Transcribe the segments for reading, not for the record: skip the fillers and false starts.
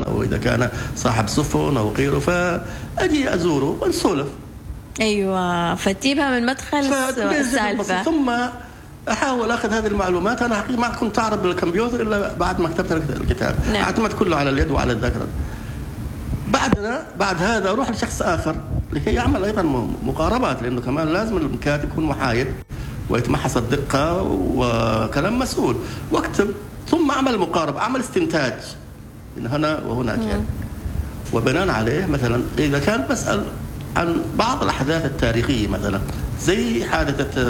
أو إذا كان صاحب سفن أو غيره، فأجي أزوره ونسولف. أيوة، فتجيبها من مدخل السالفة. ثم أحاول أخذ هذه المعلومات. أنا حقيقة ما كنت أعرف بالكمبيوتر إلا بعد ما كتبت الكتاب. نعم. اعتمد كله على اليد وعلى الذاكرة. بعد هذا أروح لشخص آخر لكي يعمل أيضا مقاربات، لأنه كمان لازم الكاتب يكون محايد ويتمحص الدقة وكلام مسؤول، واكتب ثم أعمل مقاربة، أعمل استنتاج من هنا وهناك يعني. وبناء عليه مثلا إذا كان بسأل عن بعض الأحداث التاريخية مثلا زي حادثة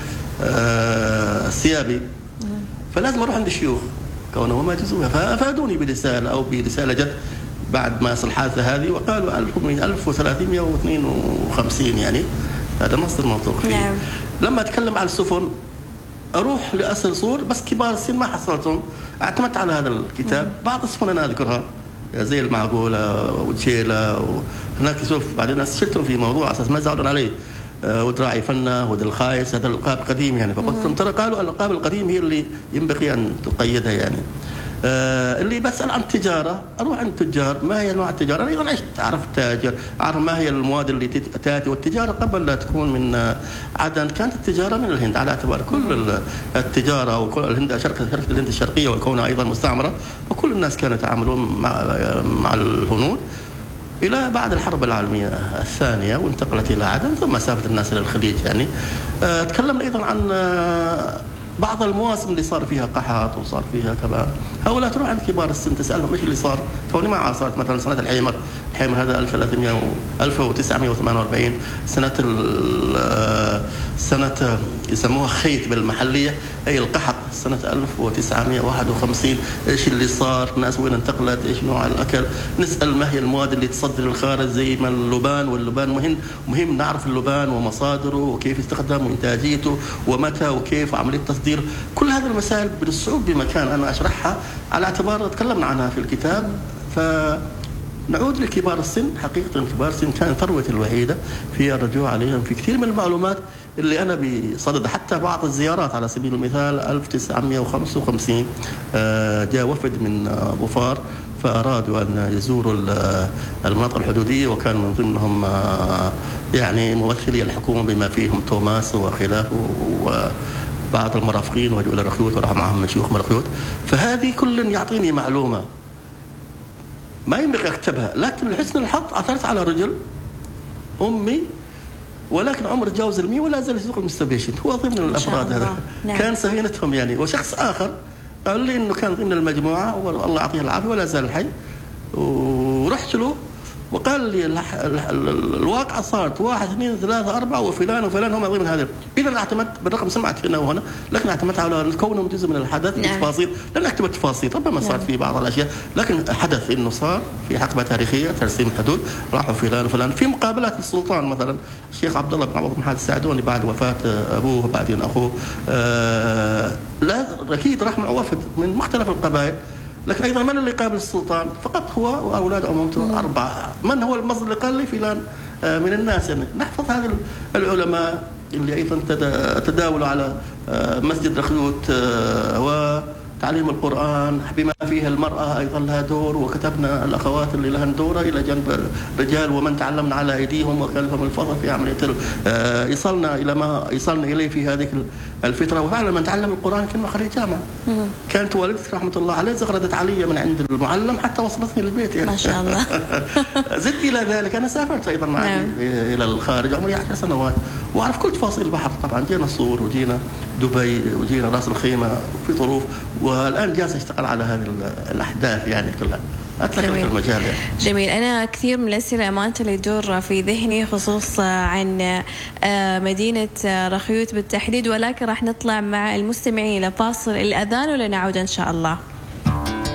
السيابي، فلازم أروح عند الشيوخ كونهم ما جزوها، فأفادوني برسالة أو برسالة جت بعد ما يصل الحادثة هذه، وقالوا 1352 يعني هذا نص الموثوق فيه. نعم. لما أتكلم عن السفن أروح لأسر صور، بس كبار السن ما حصلتهم، اعتمدت على هذا الكتاب. بعض السفن أنا أذكرها زي المعقولة وتشيلة وهناك سوف بعدين أسشلتهم في موضوع أساس ما زعلون عليه، ودراعي فنة ودل الخايس، هذا الألقاب قديم يعني. فقلت لهم ترى قالوا الألقاب القديم هي اللي ينبغي أن تقيدها يعني. اللي بسأل عن التجارة أروح عند التجار، ما هي أنواع التجارة؟ أنا أيضا عشت أعرف التاجر، أعرف ما هي المواد اللي تأتي. والتجارة قبل لا تكون من عدن كانت التجارة من الهند، على اعتبار كل التجارة وكل الهند شركة الهند الشرقية وكونها أيضا مستعمرة، وكل الناس كانوا يتعاملون مع الهنود إلى بعد الحرب العالمية الثانية، وانتقلت إلى عدن ثم سافرت الناس إلى الخليج يعني. تكلمنا أيضا عن بعض المواسم اللي صار فيها قحط وصار فيها كذا. هؤلاء تروح عند كبار السن تسألهم ايش اللي صار. توني ما عاصرت مثلا سنة الحيمر هذا 1948، سنة يسموها خيط بالمحلية أي القحط سنة 1951. ايش اللي صار، الناس وين انتقلت، ايش نوع الأكل. نسأل ما هي المواد اللي تصدر للخارج زي ما اللبان، واللبان مهم نعرف اللبان ومصادره وكيف يستخدم وإنتاجيته ومتى وكيف وعملية تصدير. كل هذه المسائل بالصعوب بمكان أنا أشرحها على اعتبار تكلمنا عنها في الكتاب. فنعود لكبار السن. حقيقة كبار السن كان ثروتي الوحيدة في الرجوع عليهم في كثير من المعلومات اللي أنا بصدد. حتى بعض الزيارات على سبيل المثال 1955 جاء وفد من ظفار فأرادوا أن يزوروا المناطق الحدودية، وكان من ضمنهم يعني ممثلي الحكومة بما فيهم توماس وخلافه وبعض المرافقين، وجوا إلى رخيوت وراح معهم شيوخ مرخيوت. فهذه كل يعطيني معلومة ما ينبغي أكتبها، لكن لحسن الحظ عثرت على رجل أمي ولكن عمر تجاوز ال100 ولا زال يسوق المستبيشن، هو ضمن الأفراد هذا. نعم. كان سفينتهم يعني. وشخص آخر قال لي إنه كان ضمن المجموعة والله يعطيه العافية ولا زال حي، ورحت له وقال لي الواقعة صارت 1 2 3 4 وفلان وفلان هم ضمن هذا. إذا اعتمدت بالرقم سمعت هنا وهنا، لكن اعتمدت على كونه جزء من الحدث. نعم. التفاصيل لن أكتب التفاصيل، ربما صارت في بعض الأشياء، لكن حدث إنه صار في حقبة تاريخية ترسيم حدود، راحوا فلان وفلان. في مقابلات السلطان مثلا الشيخ عبد الله بن عبد الرحمن السعدوني بعد وفاة أبوه وبعدين أخوه، لا أكيد راح مع وفد من مختلف القبائل، لكن أيضا من اللي قابل السلطان؟ فقط هو وأولاد عمومته 4. من هو المصدر اللي قال لي فلان من الناس يعني. نحفظ هذه العلماء اللي أيضا تداولوا على مسجد رخيوت وتعليم القرآن بما فيها المرأة أيضا لها دور، وكتبنا الأخوات اللي لها دور إلى جنب الرجال ومن تعلمنا على أيديهم وكان لهم الفضل في عملية يصلنا إلى ما يصلنا إليه في هذه الفترة. وفعلا من تعلم القرآن كان خريج جامعة. كانت والدتي رحمة الله عليه زغردت علي من عند المعلم حتى وصلتني للبيت يعني. ما شاء الله. زدت إلى ذلك أنا سافرت أيضا معي إلى الخارج عمري 10 سنوات وأعرف كل تفاصيل البحر. طبعا جينا الصور وجينا دبي وجينا راس الخيمة في ظروف، والآن جالس أشتغل على هذه الأحداث يعني كلها. جميل. المجال يعني. جميل. أنا كثير من الأسئلة أمانة اللي يدور في ذهني خصوصا عن مدينة رخيوت بالتحديد، ولكن راح نطلع مع المستمعين إلى فاصل الأذان ولنعود إن شاء الله.